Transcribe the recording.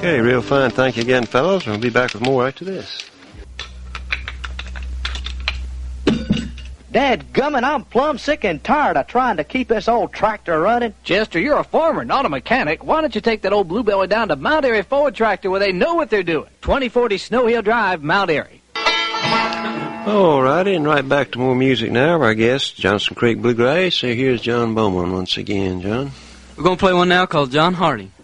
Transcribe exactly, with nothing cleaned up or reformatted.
Okay, real fine. Thank you again, fellows. We'll be back with more after this. Dadgummit, I'm plumb sick and tired of trying to keep this old tractor running. Chester, you're a farmer, not a mechanic. Why don't you take that old Bluebelly down to Mount Airy Ford Tractor where they know what they're doing? twenty forty Snow Hill Drive, Mount Airy. All righty, and right back to more music now of our guest, Johnson Creek Bluegrass. So here's John Beaumont once again, John. We're going to play one now called John Harding.